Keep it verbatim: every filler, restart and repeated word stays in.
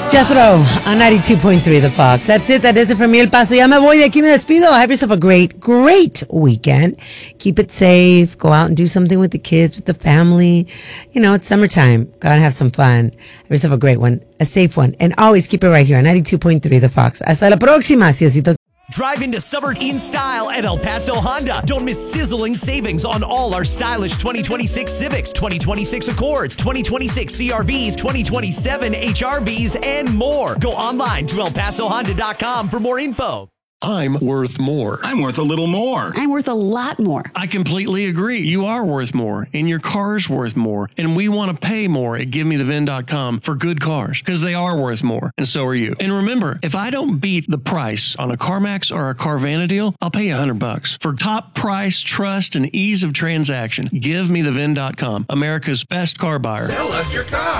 Jethro on ninety-two point three The Fox. That's it. That is it from me, El Paso. Ya me voy de aquí, me despido. Have yourself a great, great weekend. Keep it safe. Go out and do something with the kids, with the family. You know, it's summertime. Go out and have some fun. Have yourself a great one, a safe one. And always keep it right here on ninety-two point three The Fox. Hasta la próxima, si Diosito. Drive into summer in style at El Paso Honda. Don't miss sizzling savings on all our stylish twenty twenty-six Civics, twenty twenty-six Accords, twenty twenty-six C R Vs, twenty twenty-seven H R Vs, and more. Go online to el paso honda dot com for more info. I'm worth more. I'm worth a little more. I'm worth a lot more. I completely agree. You are worth more, and your car's worth more, and we want to pay more at give me the V I N dot com for good cars, because they are worth more, and so are you. And remember, if I don't beat the price on a CarMax or a Carvana deal, I'll pay you a hundred bucks. For top price, trust, and ease of transaction, give me the V I N dot com, America's best car buyer. Sell us your car.